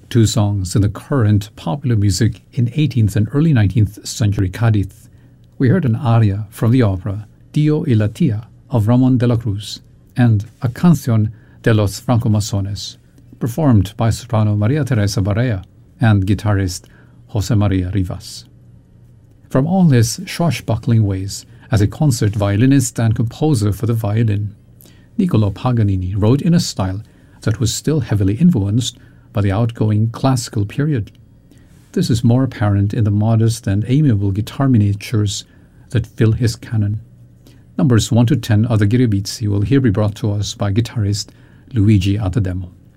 two songs in the current popular music in 18th and early 19th century Cádiz. We heard an aria from the opera Tío y la Tía of Ramón de la Cruz and a Canción de los Francomasones, performed by soprano Maria Teresa Barea and guitarist José María Rivas. From all his swashbuckling ways as a concert violinist and composer for the violin, Niccolò Paganini wrote in a style that was still heavily influenced by the outgoing classical period. This is more apparent in the modest and amiable guitar miniatures that fill his canon. Numbers 1 to 10 of the Ghiribizzi will here be brought to us by guitarist Luigi Attademo.